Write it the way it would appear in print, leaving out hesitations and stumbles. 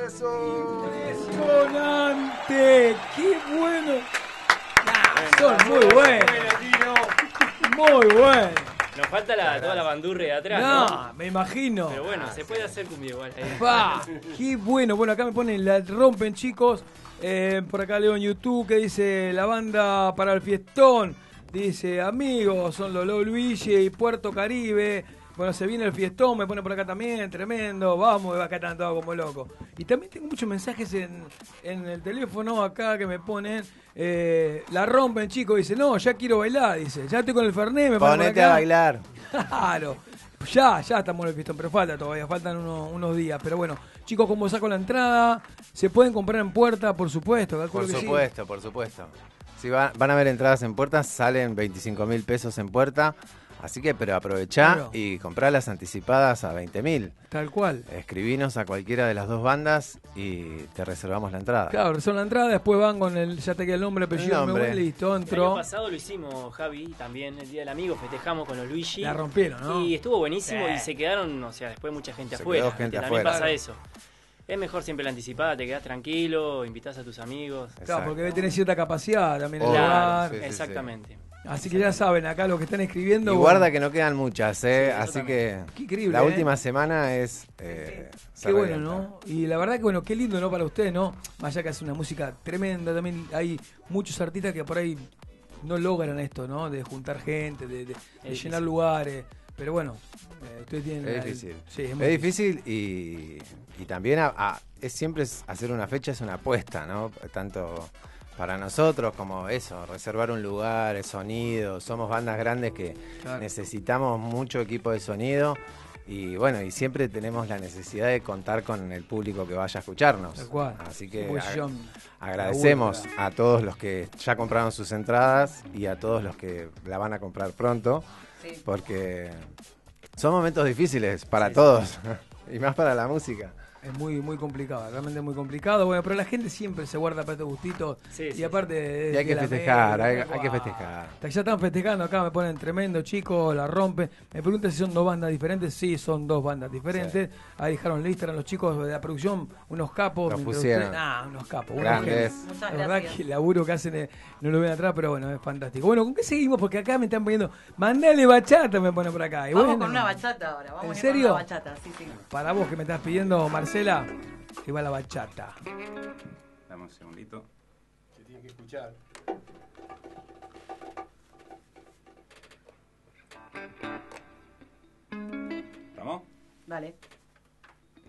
¡Impresionante! ¡Qué bueno! Son muy buenos. Muy buenos. Nos falta toda la bandurria de atrás, No, me imagino. Pero bueno, se puede hacer cumbia igual. ¡Qué bueno! Bueno, acá me ponen, la rompen, chicos. Por acá leo en YouTube que dice la banda para el fiestón. Dice, amigos, son los Luigi y Puerto Caribe. Bueno, se viene el fiestón, me pone por acá también, tremendo. Vamos, acá están todos como locos. Y también tengo muchos mensajes en el teléfono acá que me ponen. La rompen, chicos. Dice, no, ya quiero bailar. Dice, ya estoy con el Fernet, me pone por acá. Ponete a bailar. Claro. Ya estamos en el fiestón, pero faltan unos días. Pero bueno, chicos, como saco la entrada, se pueden comprar en puerta, por supuesto. Por supuesto, por supuesto. Si van a haber entradas en puerta, salen 25.000 pesos en puerta. Así que, pero aprovechá y comprá las anticipadas a 20.000. Tal cual. Escribinos a cualquiera de las dos bandas y te reservamos la entrada. Claro, reservan la entrada, después van con ya te queda el nombre, apellido, listo, entró. El año pasado lo hicimos, Javi, también el Día del Amigo, festejamos con los Luigi. La rompieron, ¿no? Y estuvo buenísimo y se quedaron, o sea, después mucha gente afuera. También pasa eso. Es mejor siempre la anticipada, te quedás tranquilo, invitás a tus amigos. Claro, porque debe tener cierta capacidad también el lugar. Sí, exactamente. Así que ya saben, acá los que están escribiendo. Y guarda que no quedan muchas, ¿eh? Sí, así que qué increíble, la última semana es... qué bueno, ¿no? Y la verdad que bueno, qué lindo, ¿no? Para ustedes, ¿no? Más allá que hace una música tremenda, también hay muchos artistas que por ahí no logran esto, ¿no? De juntar gente, de llenar lugares. Pero bueno, ustedes tienen... Es difícil. Sí, es difícil y también siempre hacer una fecha es una apuesta, ¿no? Tanto para nosotros como eso, reservar un lugar, el sonido. Somos bandas grandes que necesitamos mucho equipo de sonido. Y bueno, y siempre tenemos la necesidad de contar con el público que vaya a escucharnos. Tal cual. Así que agradecemos a todos los que ya compraron sus entradas y a todos los que la van a comprar pronto. Sí. Porque son momentos difíciles para todos y más para la música. Es muy complicado, realmente muy complicado. Bueno, pero la gente siempre se guarda para estos gustitos. Y aparte... Y hay que festejar, hay que festejar. Ya están festejando acá, me ponen tremendo, chicos, la rompen. Me preguntan si son dos bandas diferentes. Sí, son dos bandas diferentes. Ahí dejaron la Instagram los chicos de la producción, unos capos. Los pusieron. Unos capos. Grandes. La verdad que el laburo que hacen no lo ven atrás, pero bueno, es fantástico. Bueno, ¿con qué seguimos? Porque acá me están poniendo... Mandale bachata, me ponen por acá. Y vamos con una bachata ahora. Vamos ¿En serio? Con una bachata, sí. Para vos que me estás pidiendo, Marcela, que va la bachata. Dame un segundito. Se tiene que escuchar. ¿Estamos? Dale.